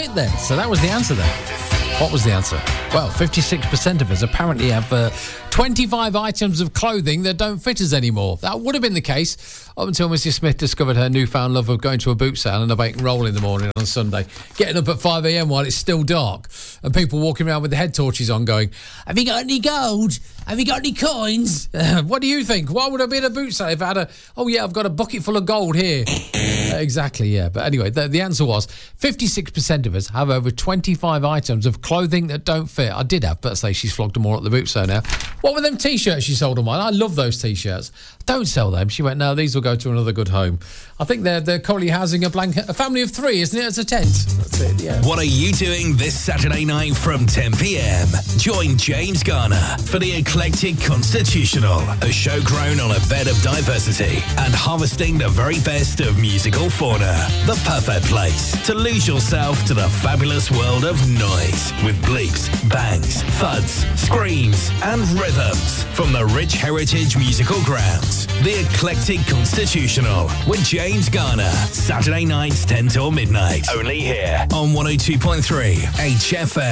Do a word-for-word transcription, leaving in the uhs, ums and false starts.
fit then? So that was the answer then. What was the answer? Well, fifty-six percent of us apparently have uh, twenty-five items of clothing that don't fit us anymore. That would have been the case up until Missus Smith discovered her newfound love of going to a boot sale and a bacon roll in the morning on Sunday, getting up at five a.m. while it's still dark, and people walking around with their head torches on going, have you got any gold? Have you got any coins? Uh, what do you think? Why would I be in a boot sale if I had a, oh yeah, I've got a bucket full of gold here. uh, exactly, yeah. But anyway, the, the answer was fifty-six percent of us have over twenty-five items of clothing that don't fit. I did have, but say she's flogged them all at the boot sale now. What were them T-shirts she sold on mine? I love those T-shirts. Don't sell them. She went, no, these will go to another good home. I think they're they're currently housing a blanket, a family of three, isn't it? It's a tent. That's it, yeah. What are you doing this Saturday night from ten p.m? Join James Garner for the Eclectic Constitutional, a show grown on a bed of diversity and harvesting the very best of musical fauna. The perfect place to lose yourself to the fabulous world of noise with bleeps, bangs, thuds, screams and rhythms from the rich heritage musical grounds. The Eclectic Constitutional with James Garner. Saturday nights ten till midnight. Only here on one oh two point three H F M.